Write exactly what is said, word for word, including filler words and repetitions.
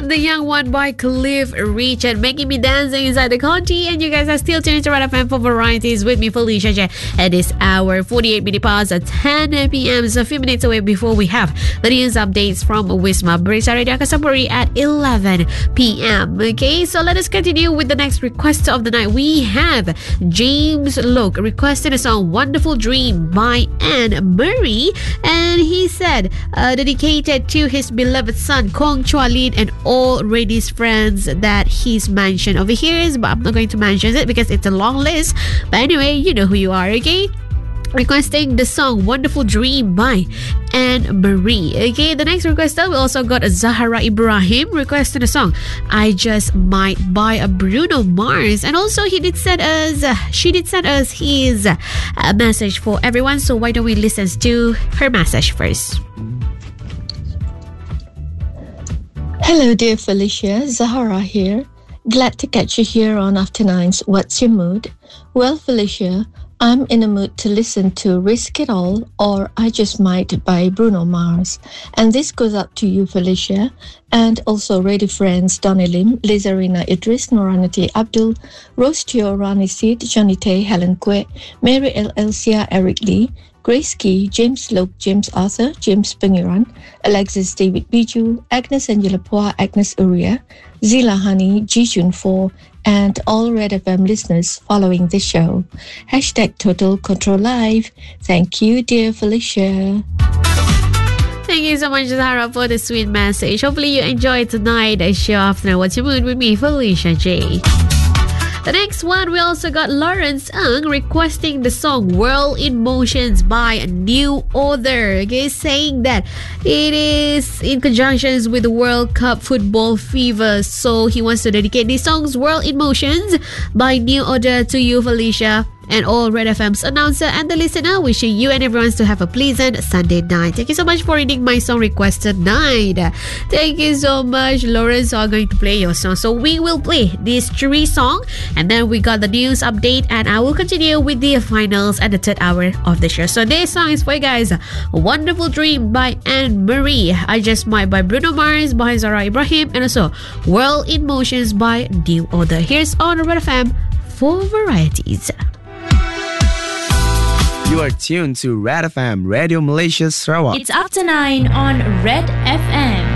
The Young One by Cliff Richard, making me dancing inside the Conti. And you guys are still tuning to Red F M for varieties with me, Felicia J. At this hour, forty-eight minutes past at ten p.m. So a few minutes away before we have the news updates from Wisma Berita Radio Kasapuri at eleven p.m. Okay, so let us continue with the next request of the night. We have James Loke requested a song Wonderful Dream by Anne Marie, and he said uh, dedicated to his beloved son Kong Chua Lin and all Reddy's friends that he's mentioned over here, but I'm not going to mention it because it's a long list. But anyway, you know who you are, okay? Requesting the song Wonderful Dream by Anne Marie. Okay, the next requester, we also got Zahara Ibrahim requesting a song I Just Might by a Bruno Mars. And also he did send us uh, she did send us his uh, message for everyone. So why don't we listen to her message first? Hello dear Felicia, Zahara here. Glad to catch you here on After Nine's What's Your Mood? Well Felicia, I'm in a mood to listen to Risk It All or I Just Might by Bruno Mars. And this goes up to you, Felicia, and also radio friends Donny Lim, Lizarina Idris, Noranati Abdul, Rose Teo, Rani Sid, Johnny Tay, Helen Kwe, Mary L. Elsia, Eric Lee, Grace Key, James Loke, James Arthur, James Pengiran, Alexis David Biju, Agnes Angela Poa, Agnes Uria, Zila Honey, Ji Jun Fo, and all Red F M listeners following the show. Hashtag Total Control Live. Thank you, dear Felicia. Thank you so much, Zahara, for the sweet message. Hopefully you enjoyed tonight's show After What's Your Mood with me, Felicia J. The next one, we also got Lawrence Ng requesting the song World in Motions by New Order. Okay, saying that it is in conjunction with the World Cup football fever. So he wants to dedicate these songs World in Motions by New Order to you, Felicia, and all Red F M's announcer and the listener, wishing you and everyone to have a pleasant Sunday night. Thank you so much for reading my song request tonight. Thank you so much, Lawrence. So I'm going to play your song. So we will play these three songs, and then we got the news update, and I will continue with the finals at the third hour of the show. So this song is for you guys. Wonderful Dream by Anne Marie, I Just Might by Bruno Mars, by Zahara Ibrahim, and also World in Motions by New Order. Here's on Red F M for varieties. You are tuned to Red F M, Radio Malaysia Sarawak. It's After Nine on Red F M.